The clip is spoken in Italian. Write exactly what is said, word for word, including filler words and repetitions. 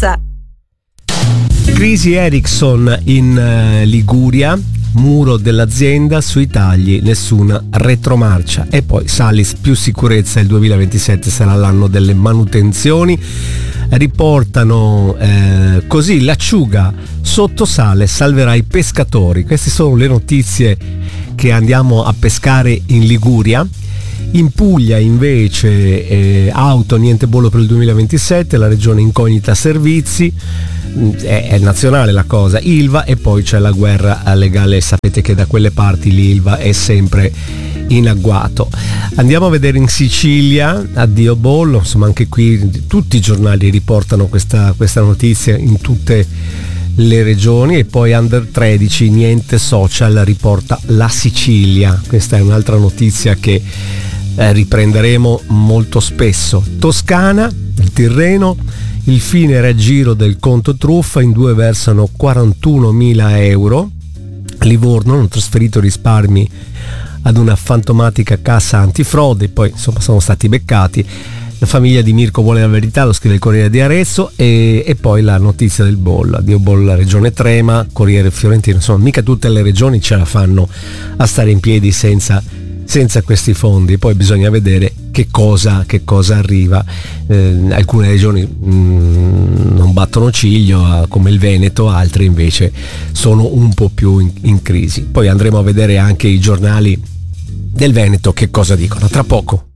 Aversa. Crisi Ericsson in uh, Liguria, muro dell'azienda, sui tagli nessuna retromarcia. E poi Salis, più sicurezza, il duemilaventisette sarà l'anno delle manutenzioni. Riportano eh, così: l'acciuga sotto sale salverà i pescatori. Queste sono le notizie che andiamo a pescare in Liguria. In Puglia invece eh, auto, niente bollo per il duemilaventisette, la regione incognita servizi, è, è nazionale la cosa, Ilva, e poi c'è la guerra legale. Sapete che da quelle parti l'Ilva è sempre in agguato. Andiamo a vedere in Sicilia, addio bollo, insomma anche qui tutti i giornali riportano questa, questa notizia in tutte le regioni. E poi under tredici, niente social, riporta la Sicilia. Questa è un'altra notizia che eh, riprenderemo molto spesso. Toscana, il Tirreno, il fine raggiro del conto truffa, in due versano quarantunomila euro. Livorno hanno trasferito risparmi ad una fantomatica cassa antifrode, poi insomma sono stati beccati. La famiglia di Mirko vuole la verità, lo scrive il Corriere di Arezzo. E, e poi la notizia del bollo, addio bollo la regione trema, Corriere Fiorentino. Insomma, mica tutte le regioni ce la fanno a stare in piedi senza, senza questi fondi. Poi bisogna vedere che cosa, che cosa arriva. Eh, alcune regioni mh, non battono ciglio, come il Veneto, altre invece sono un po' più in, in crisi. Poi andremo a vedere anche i giornali del Veneto che cosa dicono tra poco.